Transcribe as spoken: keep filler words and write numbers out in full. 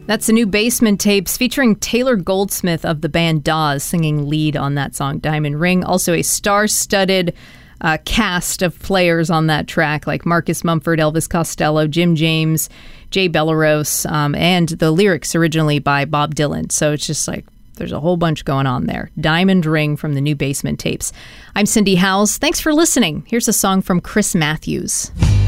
That's the New Basement Tapes featuring Taylor Goldsmith of the band Dawes singing lead on that song, Diamond Ring. Also a star-studded uh, cast of players on that track, like Marcus Mumford, Elvis Costello, Jim James, Jay Bellerose, um, and the lyrics originally by Bob Dylan. So it's just like there's a whole bunch going on there. Diamond Ring from the New Basement Tapes. I'm Cindy Howells. Thanks for listening. Here's a song from Chris Matthews.